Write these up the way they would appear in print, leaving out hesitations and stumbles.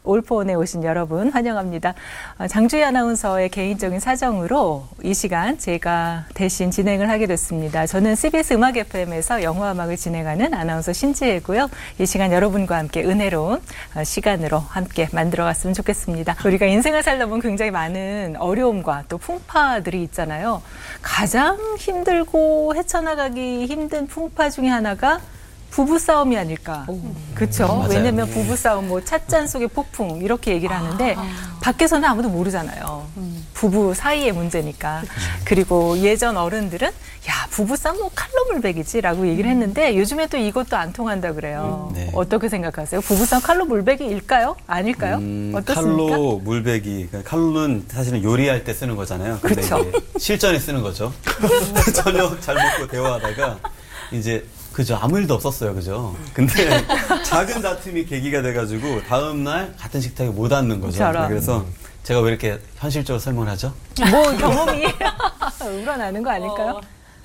올포원에 오신 여러분 환영합니다. 장주희 아나운서의 개인적인 사정으로 이 시간 제가 대신 진행을 하게 됐습니다. 저는 CBS 음악 FM에서 영화음악을 진행하는 아나운서 신지혜고요. 이 시간 여러분과 함께 은혜로운 시간으로 함께 만들어갔으면 좋겠습니다. 우리가 인생을 살다 보면 굉장히 많은 어려움과 또 풍파들이 있잖아요. 가장 힘들고 헤쳐나가기 힘든 풍파 중에 하나가 부부싸움이 아닐까. 그렇죠. 왜냐하면 부부싸움, 뭐 찻잔 속의 폭풍 이렇게 얘기를 하는데 밖에서는 아무도 모르잖아요. 부부 사이의 문제니까. 그리고 예전 어른들은 야 부부싸움 뭐 칼로물베기지라고 얘기를 했는데 요즘에 또 이것도 안 통한다 그래요. 네. 어떻게 생각하세요? 부부싸움 칼로물베기일까요? 아닐까요? 어떻습니까? 칼로물베기. 그러니까 칼로는 사실은 요리할 때 쓰는 거잖아요. 근데 그렇죠. 이제 실전에 쓰는 거죠. 저녁 잘 먹고 대화하다가 이제 그죠. 아무 일도 없었어요. 그죠. 근데 작은 다툼이 계기가 돼가지고 다음날 같은 식탁에 못 앉는 거죠. 저런. 그래서 제가 왜 이렇게 현실적으로 설명을 하죠? 뭐 경험이 우러나는 거 아닐까요?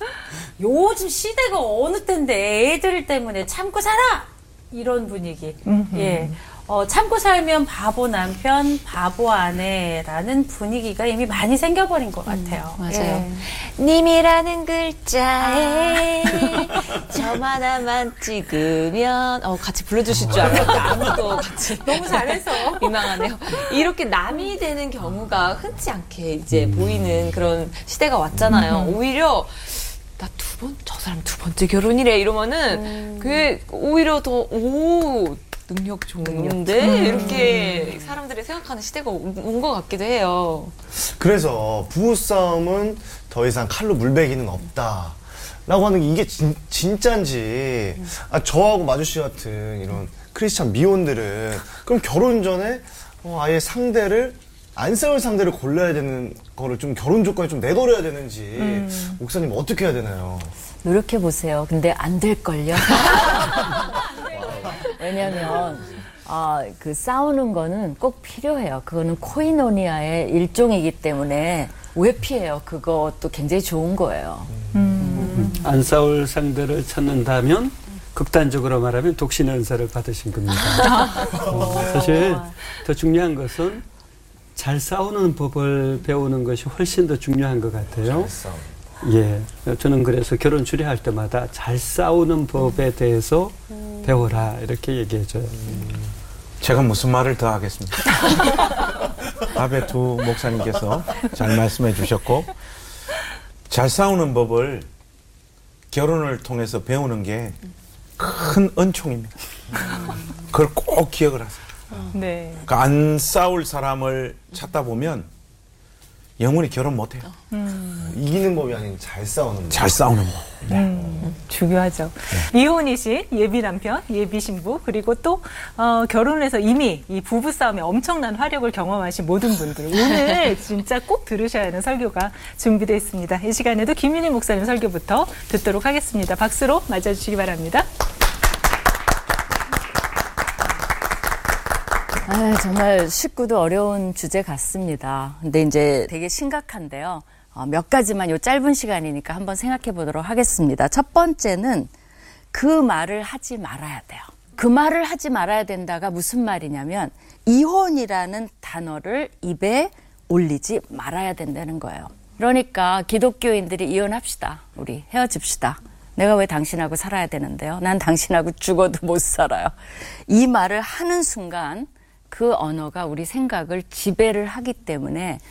요즘 시대가 어느 때인데 애들 때문에 참고 살아! 이런 분위기. 예. 참고 살면 바보 남편, 바보 아내라는 분위기가 이미 많이 생겨버린 것 같아요. 맞아요. 예. 님이라는 글자에 점 하나만 찍으면 같이 불러주실 줄 알았는데 아무도 같이 너무 잘해서. 민망하네요. 이렇게 남이 되는 경우가 흔치 않게 이제 보이는 그런 시대가 왔잖아요. 오히려 나 저 사람 두 번째 결혼이래 이러면은 그게 오히려 더 능력 좋은데 이렇게 사람들이 생각하는 시대가 온 것 같기도 해요. 그래서 부부싸움은 더 이상 칼로 물베기는 없다 라고 하는 게 이게 진짠지 저하고 마주씨 같은 이런 크리스찬 미혼들은 그럼 결혼 전에 아예 안 싸울 상대를 골라야 되는 거를 좀 결혼 조건에 좀 내걸어야 되는지 목사님 어떻게 해야 되나요? 노력해보세요. 근데 안 될걸요? 왜냐면, 그 싸우는 거는 꼭 필요해요. 그거는 코이노니아의 일종이기 때문에 왜 피해요? 그것도 굉장히 좋은 거예요. 안 싸울 상대를 찾는다면 극단적으로 말하면 독신의 은사를 받으신 겁니다. 사실 더 중요한 것은 잘 싸우는 법을 배우는 것이 훨씬 더 중요한 것 같아요. 예, 저는 그래서 결혼 주례할 때마다 잘 싸우는 법에 대해서 배워라 이렇게 얘기해줘요. 제가 무슨 말을 더 하겠습니까? 앞에 두 목사님께서 잘 말씀해 주셨고 잘 싸우는 법을 결혼을 통해서 배우는 게 큰 은총입니다. 그걸 꼭 기억을 하세요. 네. 그러니까 안 싸울 사람을 찾다 보면 영원히 결혼 못해요. 이기는 법이 아닌 잘 싸우는 법. 잘 싸우는 법. 중요하죠. 이혼이신 예비 남편, 예비 신부, 그리고 또 결혼해서 이미 이 부부 싸움에 엄청난 화력을 경험하신 모든 분들 오늘 진짜 꼭 들으셔야 하는 설교가 준비되어 있습니다. 이 시간에도 김윤희 목사님 설교부터 듣도록 하겠습니다. 박수로 맞아주시기 바랍니다. 정말 쉽고도 어려운 주제 같습니다. 근데 이제 되게 심각한데요. 몇 가지만 요 짧은 시간이니까 한번 생각해 보도록 하겠습니다. 첫 번째는 그 말을 하지 말아야 돼요. 그 말을 하지 말아야 된다가 무슨 말이냐면 이혼이라는 단어를 입에 올리지 말아야 된다는 거예요. 그러니까 기독교인들이 이혼합시다. 우리 헤어집시다. 내가 왜 당신하고 살아야 되는데요? 난 당신하고 죽어도 못 살아요. 이 말을 하는 순간 그 언어가 우리 생각을 지배를 하기 때문에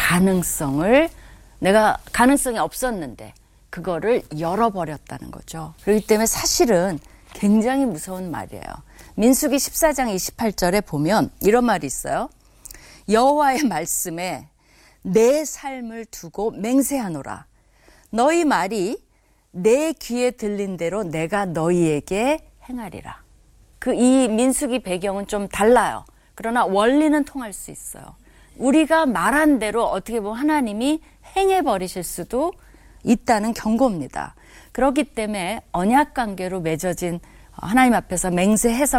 내가 가능성이 없었는데 그거를 열어버렸다는 거죠. 그렇기 때문에 사실은 굉장히 무서운 말이에요. 민수기 14장 28절에 보면 이런 말이 있어요. 여호와의 말씀에 내 삶을 두고 맹세하노라. 너희 말이 내 귀에 들린 대로 내가 너희에게 행하리라. 이 민수기 배경은 좀 달라요. 그러나 원리는 통할 수 있어요. 우리가 말한 대로 어떻게 보면 하나님이 행해버리실 수도 있다는 경고입니다. 그렇기 때문에 언약 관계로 맺어진 하나님 앞에서 맹세해서